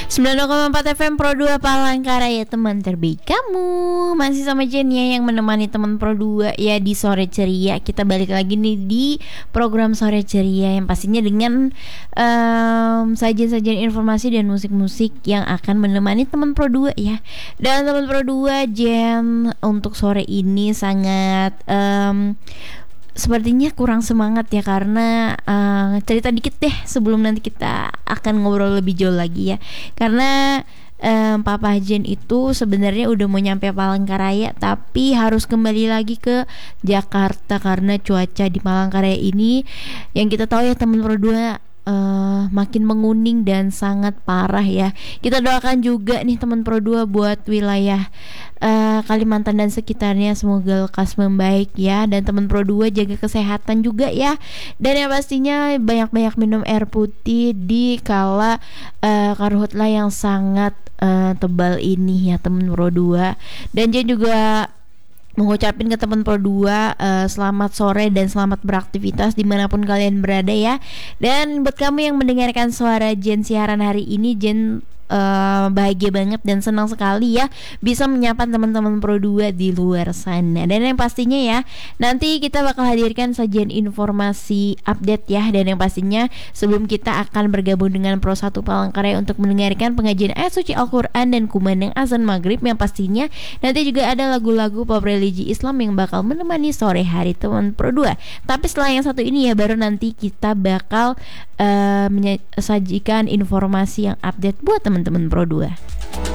90,4 FM Pro 2 Palangkaraya, teman terbaik kamu. Masih sama Jen ya yang menemani teman Pro 2 ya di Sore Ceria. Kita balik lagi nih di program Sore Ceria yang pastinya dengan sajian-sajian informasi dan musik-musik yang akan menemani teman Pro 2 ya. Dan teman Pro 2 Jen untuk sore ini sangat sepertinya kurang semangat ya karena cerita dikit deh sebelum nanti kita akan ngobrol lebih jauh lagi ya. Karena Papa Jen itu sebenarnya udah mau nyampe Palangkaraya tapi harus kembali lagi ke Jakarta karena cuaca di Palangkaraya ini yang kita tahu ya teman berdua makin menguning dan sangat parah ya. Kita doakan juga nih teman Pro 2 buat wilayah Kalimantan dan sekitarnya, semoga lekas membaik ya. Dan teman Pro 2 jaga kesehatan juga ya. Dan yang pastinya banyak-banyak minum air putih di kala karhutlah yang sangat tebal ini ya teman Pro 2. Dan dia juga mengucapin ke teman Pro 2 selamat sore dan selamat beraktivitas dimanapun kalian berada ya. Dan buat kamu yang mendengarkan suara Jen siaran hari ini, Jen bahagia banget dan senang sekali ya bisa menyapa teman-teman Pro 2 di luar sana. Dan yang pastinya ya nanti kita bakal hadirkan sajian informasi update ya. Dan yang pastinya sebelum kita akan bergabung dengan Pro 1 Palangkaraya untuk mendengarkan pengajian ayat suci Al-Quran dan kumandang azan maghrib, yang pastinya nanti juga ada lagu-lagu pop religi Islam yang bakal menemani sore hari teman Pro 2. Tapi setelah yang satu ini ya baru nanti kita bakal sajikan informasi yang update buat teman-teman Pro 2.